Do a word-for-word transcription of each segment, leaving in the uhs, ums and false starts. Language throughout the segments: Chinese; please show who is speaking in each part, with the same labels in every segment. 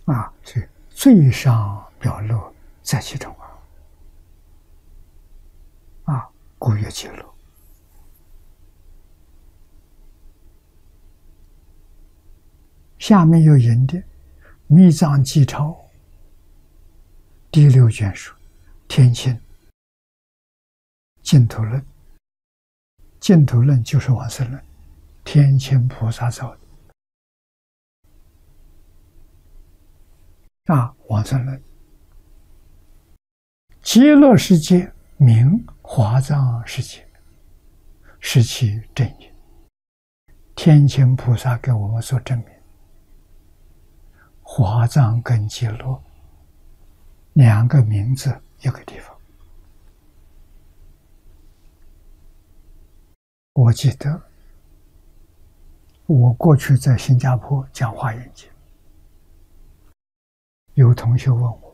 Speaker 1: 啊，所以最上表乐在其中啊，啊，故曰极乐。下面有引的《密藏记钞》第六卷书天亲净土论，净土论就是往生论，天亲菩萨造的啊，往生论。极乐世界名华藏世界，是其正因。天亲菩萨给我们所证明，华藏跟极乐两个名字一个地方。我记得我过去在新加坡讲华严经，有同学问我，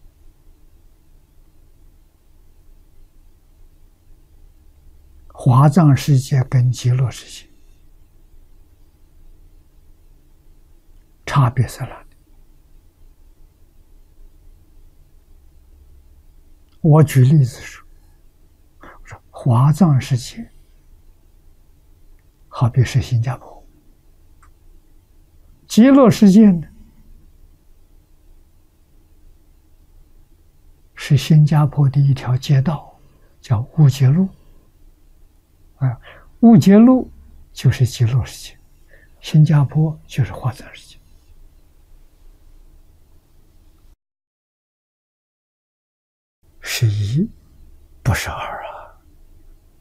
Speaker 1: 华藏世界跟极乐世界差别在哪里？我举例子说，我说华藏世界好比是新加坡，极乐世界呢是新加坡的一条街道，叫乌节路啊，乌节路就是极乐世界，新加坡就是华藏世界。是一，不是二。